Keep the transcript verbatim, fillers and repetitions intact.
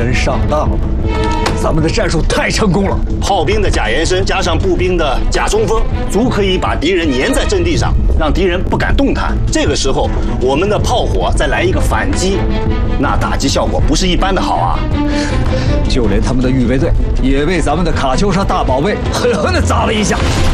真上当了，咱们的战术太成功了。 炮兵的假延伸加上步兵的假冲锋，足可以把敌人粘在阵地上，让敌人不敢动弹。这个时候，我们的炮火再来一个反击，那打击效果不是一般的好啊！ 就连他们的预备队也被咱们的卡秋莎大宝贝狠狠地砸了一下。